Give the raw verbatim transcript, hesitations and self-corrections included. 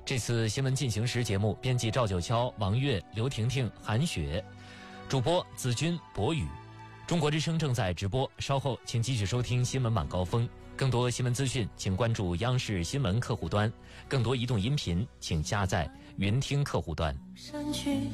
这次新闻进行时节目编辑赵九霄、王悦、刘婷婷、韩雪，主播子君、博宇。中国之声正在直播，稍后请继续收听新闻晚高峰。更多新闻资讯请关注央视新闻客户端，更多移动音频请下载云听客户端。